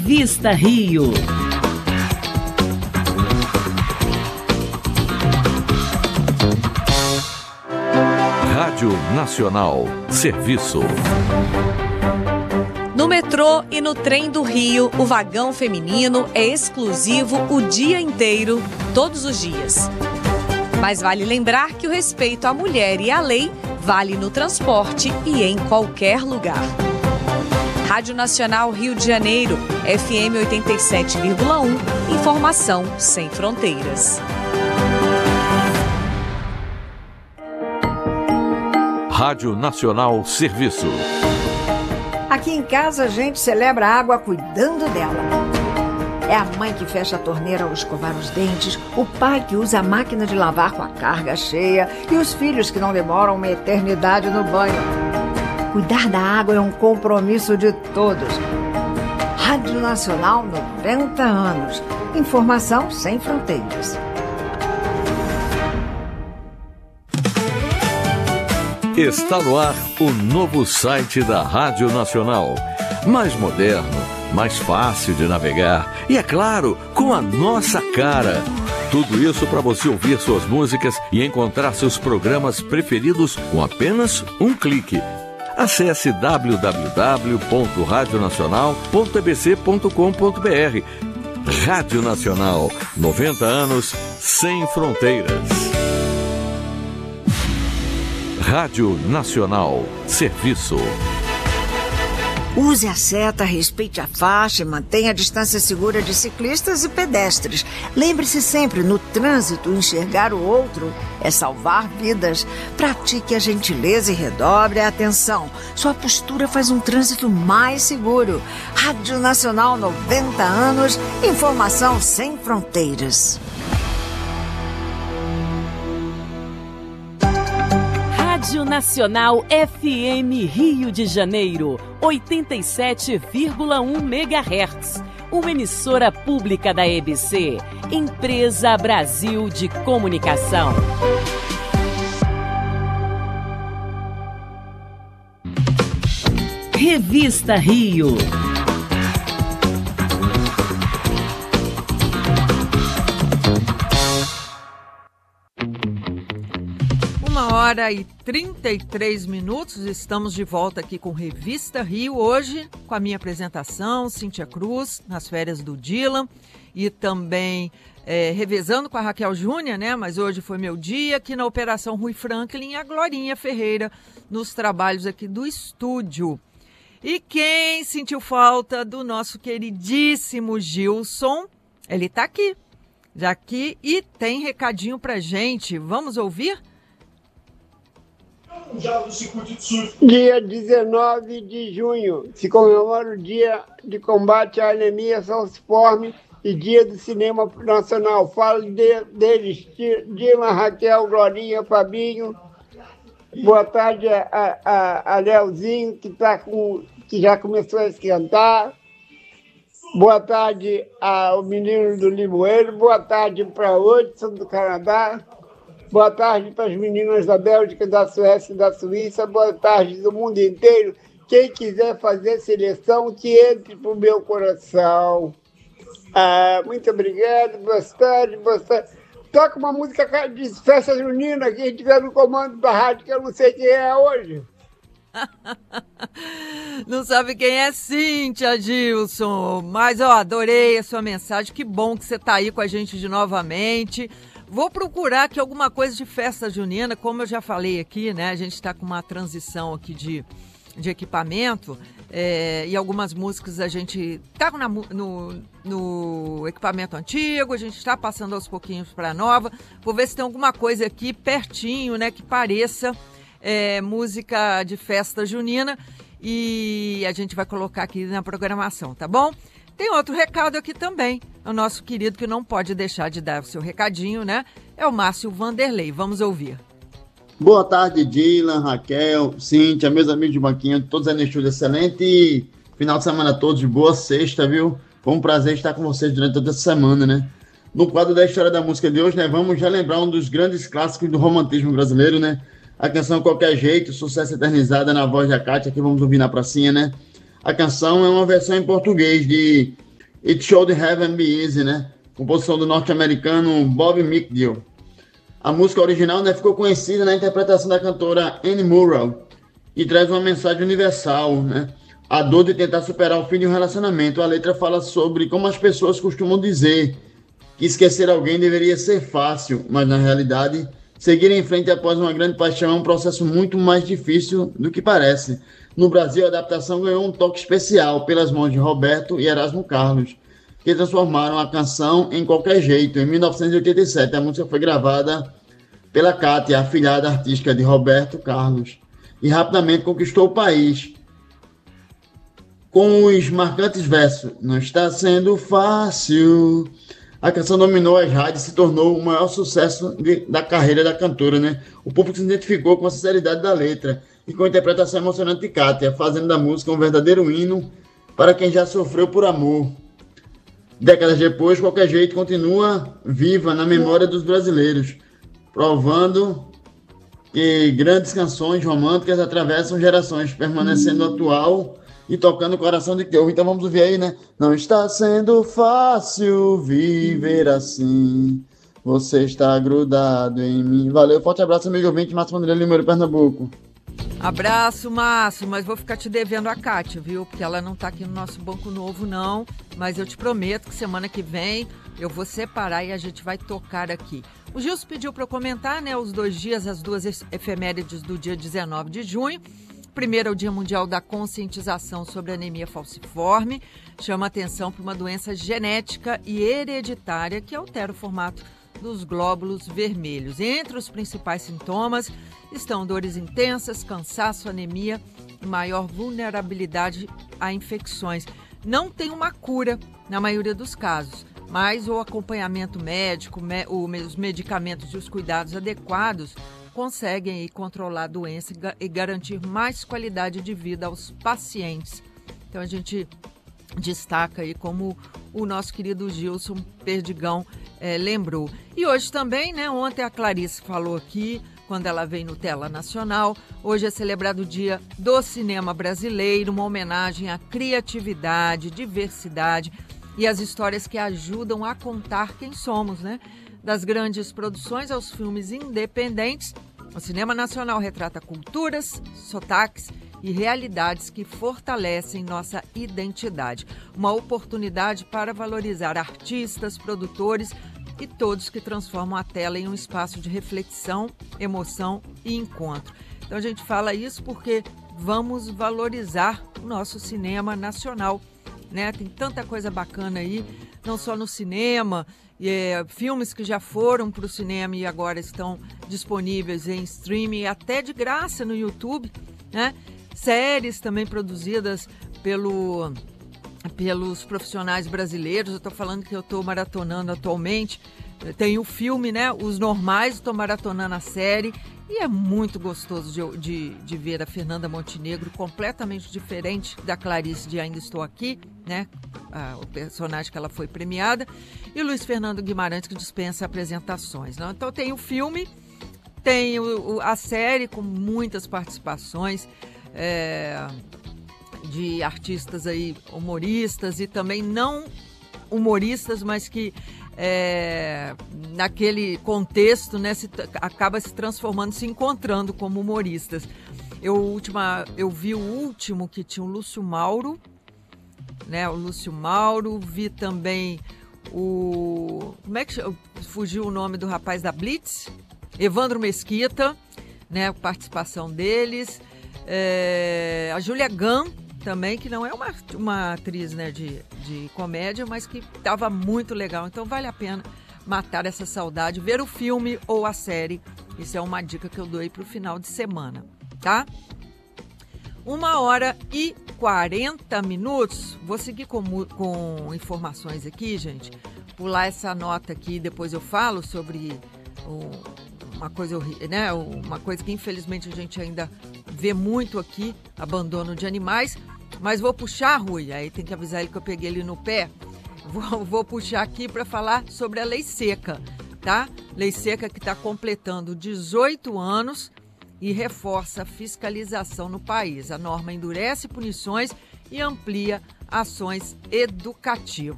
Revista Rio. Rádio Nacional, serviço. No metrô e no trem do Rio, o vagão feminino é exclusivo o dia inteiro, todos os dias. Mas vale lembrar que o respeito à mulher e à lei vale no transporte e em qualquer lugar. Rádio Nacional Rio de Janeiro, FM 87,1, informação sem fronteiras. Rádio Nacional, serviço. Aqui em casa a gente celebra a água cuidando dela. É a mãe que fecha a torneira ao escovar os dentes, o pai que usa a máquina de lavar com a carga cheia e os filhos que não demoram uma eternidade no banho. Cuidar da água é um compromisso de todos. Rádio Nacional, 90 anos. Informação sem fronteiras. Está no ar o novo site da Rádio Nacional. Mais moderno, mais fácil de navegar e, é claro, com a nossa cara. Tudo isso para você ouvir suas músicas e encontrar seus programas preferidos com apenas um clique. Acesse www.radionacional.tbc.com.br. Rádio Nacional, 90 anos sem fronteiras. Rádio Nacional, serviço. Use a seta, respeite a faixa e mantenha a distância segura de ciclistas e pedestres. Lembre-se sempre, no trânsito, enxergar o outro é salvar vidas. Pratique a gentileza e redobre a atenção. Sua postura faz um trânsito mais seguro. Rádio Nacional, 90 anos, informação sem fronteiras. Rádio Nacional FM Rio de Janeiro, 87,1 MHz. Uma emissora pública da EBC, Empresa Brasil de Comunicação. Revista Rio. 1h33, estamos de volta aqui com Revista Rio, hoje com a minha apresentação, Cíntia Cruz, nas férias do Dylan, e também revezando com a Raquel Júnior, né? Mas hoje foi meu dia aqui na Operação Rui Franklin, a Glorinha Ferreira nos trabalhos aqui do estúdio. E quem sentiu falta do nosso queridíssimo Gilson, ele está aqui, já aqui, e tem recadinho pra gente, vamos ouvir? Dia 19 de junho se comemora o Dia de Combate à Anemia Falciforme e Dia do Cinema Nacional. Falo deles, Dilma, Raquel, Glorinha, Fabinho. Boa tarde a Leozinho, que já começou a esquentar. Boa tarde ao menino do Limoeiro. Boa tarde para o Hudson do Canadá. Boa tarde para as meninas da Bélgica, da Suécia e da Suíça. Boa tarde do mundo inteiro. Quem quiser fazer seleção, que entre para o meu coração. Muito obrigado. Boa tarde. Toca uma música de festa junina. Quem estiver no comando da rádio, que eu não sei quem é hoje. Não sabe quem é Cíntia, Gilson. Mas eu adorei a sua mensagem. Que bom que você está aí com a gente de novamente. Vou procurar aqui alguma coisa de festa junina, como eu já falei aqui, né? A gente está com uma transição aqui de equipamento e algumas músicas a gente está no equipamento antigo, a gente está passando aos pouquinhos para a nova. Vou ver se tem alguma coisa aqui pertinho, né? Que pareça música de festa junina e a gente vai colocar aqui na programação, tá bom? Tem outro recado aqui também. O nosso querido que não pode deixar de dar o seu recadinho, né? É o Márcio Vanderlei. Vamos ouvir. Boa tarde, Dylan, Raquel, Cíntia, meus amigos de banquinha, todos aí no estúdio. Excelente final de semana a todos, de boa sexta, viu? Foi um prazer estar com vocês durante toda essa semana, né? No quadro da História da Música de hoje, né? Vamos relembrar um dos grandes clássicos do romantismo brasileiro, né? A canção Qualquer Jeito, sucesso eternizada na voz da Kátia, que vamos ouvir na pracinha, né? A canção é uma versão em português de It Should Heaven Be Easy, né? Composição do norte-americano Bob McGill. A música original, né, ficou conhecida na interpretação da cantora Anne Murray e traz uma mensagem universal, né? A dor de tentar superar o fim de um relacionamento. A letra fala sobre como as pessoas costumam dizer que esquecer alguém deveria ser fácil, mas na realidade, seguir em frente após uma grande paixão é um processo muito mais difícil do que parece. No Brasil, a adaptação ganhou um toque especial pelas mãos de Roberto e Erasmo Carlos, que transformaram a canção em Qualquer Jeito. Em 1987, a música foi gravada pela Kátia, afilhada artística de Roberto Carlos, e rapidamente conquistou o país com os marcantes versos: não está sendo fácil. A canção dominou as rádios e se tornou o maior sucesso da carreira da cantora, né? O público se identificou com a sinceridade da letra e com a interpretação emocionante de Kátia, fazendo da música um verdadeiro hino para quem já sofreu por amor. Décadas depois, Qualquer Jeito continua viva na memória dos brasileiros, provando que grandes canções românticas atravessam gerações, permanecendo atual e tocando o coração de quem ouve. Então vamos ouvir aí, né? Não está sendo fácil viver assim, você está grudado em mim. Valeu, forte abraço, amigo ouvinte, Márcio Vanderlei Lima, Pernambuco. Abraço, Márcio, mas vou ficar te devendo a Kátia, viu? Porque ela não tá aqui no nosso Banco Novo, não. Mas eu te prometo que semana que vem eu vou separar e a gente vai tocar aqui. O Gilson pediu para eu comentar, né, os 2 dias, as 2 efemérides do dia 19 de junho. Primeiro é o Dia Mundial da Conscientização sobre Anemia Falciforme. Chama atenção para uma doença genética e hereditária que altera o formato dos glóbulos vermelhos. Entre os principais sintomas estão dores intensas, cansaço, anemia e maior vulnerabilidade a infecções. Não tem uma cura na maioria dos casos, mas o acompanhamento médico, os medicamentos e os cuidados adequados conseguem aí controlar a doença e garantir mais qualidade de vida aos pacientes. Então a gente destaca aí como o nosso querido Gilson Perdigão lembrou. E hoje também, né? Ontem a Clarice falou aqui, quando ela veio no Tela Nacional, hoje é celebrado o Dia do Cinema Brasileiro, uma homenagem à criatividade, diversidade e às histórias que ajudam a contar quem somos, né? Das grandes produções aos filmes independentes, o cinema nacional retrata culturas, sotaques e realidades que fortalecem nossa identidade. Uma oportunidade para valorizar artistas, produtores e todos que transformam a tela em um espaço de reflexão, emoção e encontro. Então a gente fala isso porque vamos valorizar o nosso cinema nacional, né? Tem tanta coisa bacana aí, não só no cinema, filmes que já foram para o cinema e agora estão disponíveis em streaming, até de graça no YouTube, né? Séries também produzidas pelos profissionais brasileiros. Eu estou falando que eu estou maratonando atualmente. Tem o filme, né? Os Normais, estou maratonando a série. E é muito gostoso de ver a Fernanda Montenegro, completamente diferente da Clarice de Ainda Estou Aqui, né? O personagem que ela foi premiada. E o Luiz Fernando Guimarães, que dispensa apresentações, né? Então tem o filme, tem a série com muitas participações de artistas aí, humoristas e também não humoristas, mas que naquele contexto, né, acaba se transformando, se encontrando como humoristas. Eu vi o último que tinha o Lúcio Mauro, né? O Lúcio Mauro, vi também como é que fugiu o nome do rapaz da Blitz? Evandro Mesquita, né? A participação deles. A Júlia Gunn também, que não é uma atriz, né, de comédia, mas que estava muito legal. Então vale a pena matar essa saudade, ver o filme ou a série. Isso é uma dica que eu dou aí para o final de semana, tá? 1h40. Vou seguir com informações aqui, gente. Pular essa nota aqui, depois eu falo sobre uma coisa, né? Uma coisa que infelizmente a gente ainda vê muito aqui, abandono de animais. Mas vou puxar, Rui, aí tem que avisar ele que eu peguei ele no pé. Vou puxar aqui para falar sobre a Lei Seca, tá? Lei Seca que está completando 18 anos e reforça a fiscalização no país. A norma endurece punições e amplia ações educativas.